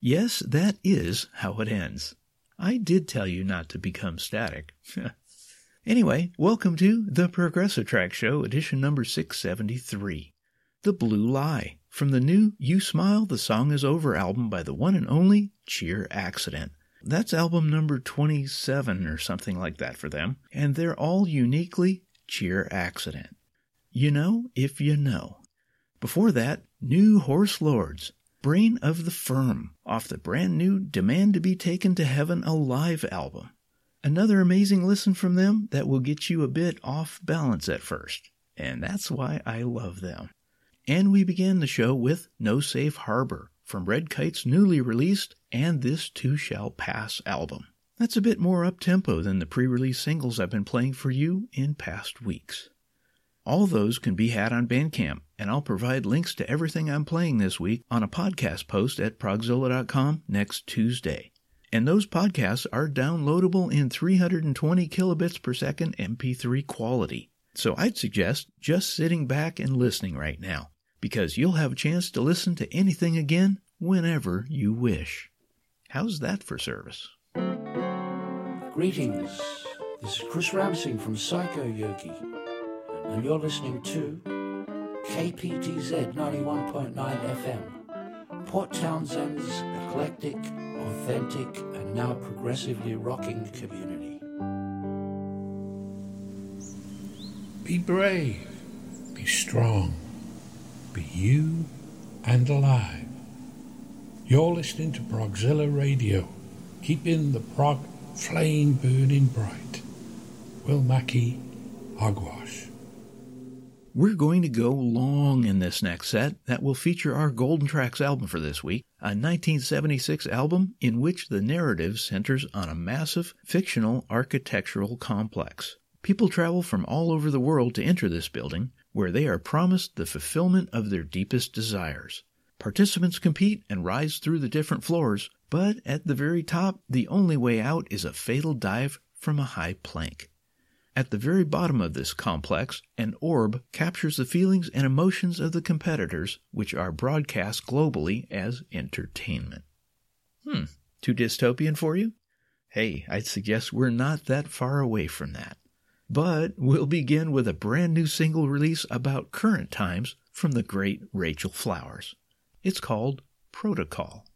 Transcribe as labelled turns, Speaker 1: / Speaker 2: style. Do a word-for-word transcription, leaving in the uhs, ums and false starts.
Speaker 1: Yes, that is how it ends. I did tell you not to become static. Anyway, welcome to the Progressive Track Show, edition number six seventy-three. The Blue Lie, from the new You Smile, the Song Is Over album by the one and only Cheer Accident. That's album number twenty-seven or something like that for them, and they're all uniquely Cheer Accident. You know if you know. Before that, New Horse Lords, Brain of the Firm, off the brand new Demand to Be Taken to Heaven Alive album. Another amazing listen from them that will get you a bit off balance at first, and that's why I love them. And we began the show with No Safe Harbor, from Red Kite's newly released And This Too Shall Pass album. That's a bit more up-tempo than the pre-release singles I've been playing for you in past weeks. All those can be had on Bandcamp, and I'll provide links to everything I'm playing this week on a podcast post at progzilla dot com next Tuesday. And those podcasts are downloadable in three hundred twenty kilobits per second M P three quality. So I'd suggest just sitting back and listening right now, because you'll have a chance to listen to anything again whenever you wish. How's that for service?
Speaker 2: Greetings. This is Chris Ramsing from Psycho Yogi, and you're listening to K P T Z ninety-one point nine F M, Port Townsend's eclectic, authentic, and now progressively rocking community.
Speaker 3: Be brave, be strong, be you and alive. You're listening to Progzilla Radio, keeping the prog flame burning bright. Will Mackey, Hogwash.
Speaker 1: We're going to go long in this next set that will feature our Golden Tracks album for this week, a nineteen seventy-six album in which the narrative centers on a massive fictional architectural complex. People travel from all over the world to enter this building, where they are promised the fulfillment of their deepest desires. Participants compete and rise through the different floors, but at the very top, the only way out is a fatal dive from a high plank. At the very bottom of this complex, an orb captures the feelings and emotions of the competitors, which are broadcast globally as entertainment. Hmm, too dystopian for you? Hey, I'd suggest we're not that far away from that. But we'll begin with a brand new single release about current times from the great Rachel Flowers. It's called Protocol.